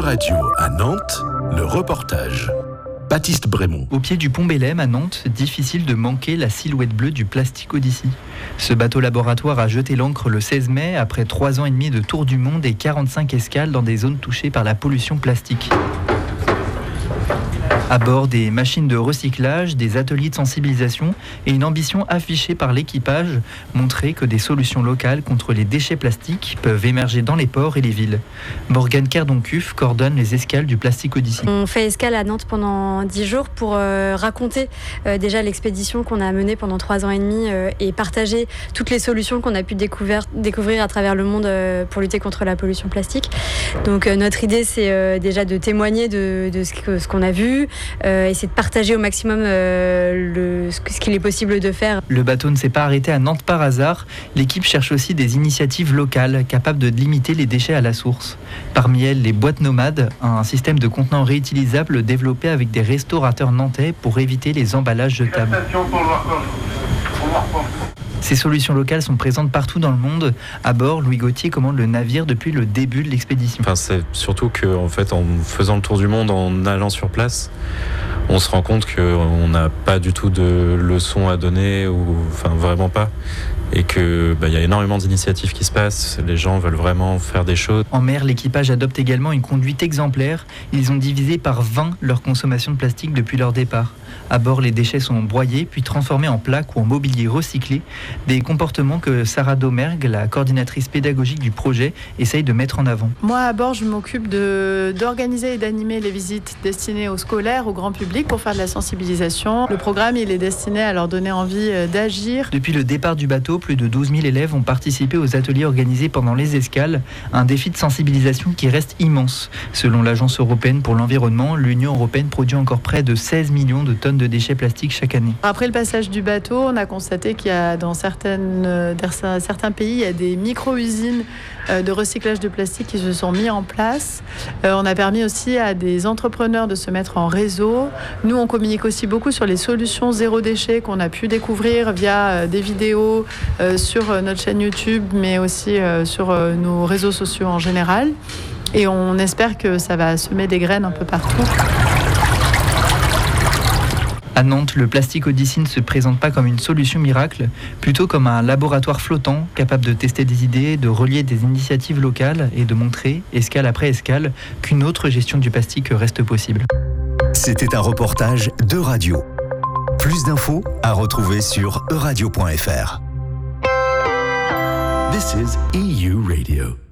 Radio à Nantes, le reportage. Baptiste Brémond. Au pied du pont Bélem à Nantes, difficile de manquer la silhouette bleue du Plastic Odyssey. Ce bateau laboratoire a jeté l'ancre le 16 mai après 3 ans et demi de tour du monde et 45 escales dans des zones touchées par la pollution plastique. À bord, des machines de recyclage, des ateliers de sensibilisation et une ambition affichée par l'équipage, montrer que des solutions locales contre les déchets plastiques peuvent émerger dans les ports et les villes. Morgane Kerdoncuf coordonne les escales du Plastic Odyssey. On fait escale à Nantes pendant 10 jours pour raconter déjà l'expédition qu'on a menée pendant 3 ans et demi et partager toutes les solutions qu'on a pu découvrir à travers le monde pour lutter contre la pollution plastique. Donc notre idée, c'est déjà de témoigner de ce qu'on a vu, essayer de partager au maximum ce qu'il est possible de faire. Le bateau ne s'est pas arrêté à Nantes par hasard. L'équipe cherche aussi des initiatives locales capables de limiter les déchets à la source. Parmi elles, les boîtes nomades, un système de contenants réutilisables développé avec des restaurateurs nantais pour éviter les emballages jetables. Ces solutions locales sont présentes partout dans le monde. À bord, Louis Gauthier commande le navire depuis le début de l'expédition. C'est surtout qu'en fait, en faisant le tour du monde, en allant sur place, on se rend compte qu'on n'a pas du tout de leçons à donner, vraiment pas. Et qu'il y a énormément d'initiatives qui se passent, les gens veulent vraiment faire des choses. En mer, l'équipage adopte également une conduite exemplaire. Ils ont divisé par 20 leur consommation de plastique depuis leur départ. À bord, les déchets sont broyés puis transformés en plaques ou en mobilier recyclé. Des comportements que Sarah Domergue, la coordinatrice pédagogique du projet, essaye de mettre en avant. Moi, à bord, je m'occupe d'organiser et d'animer les visites destinées aux scolaires, au grand public pour faire de la sensibilisation. Le programme, il est destiné à leur donner envie d'agir. Depuis le départ du bateau, plus de 12 000 élèves ont participé aux ateliers organisés pendant les escales. Un défi de sensibilisation qui reste immense. Selon l'Agence européenne pour l'environnement, l'Union européenne produit encore près de 16 millions de tonnes de déchets plastiques chaque année. Après le passage du bateau, on a constaté qu'il y a dans certains pays, il y a des micro-usines de recyclage de plastique qui se sont mis en place. On a permis aussi à des entrepreneurs de se mettre en réseau. Nous, on communique aussi beaucoup sur les solutions zéro déchet qu'on a pu découvrir via des vidéos sur notre chaîne YouTube, mais aussi sur nos réseaux sociaux en général. Et on espère que ça va semer des graines un peu partout. À Nantes, le Plastic Odyssey ne se présente pas comme une solution miracle, plutôt comme un laboratoire flottant, capable de tester des idées, de relier des initiatives locales et de montrer, escale après escale, qu'une autre gestion du plastique reste possible. C'était un reportage d'Euradio. Plus d'infos à retrouver sur euradio.fr. This is EU Radio.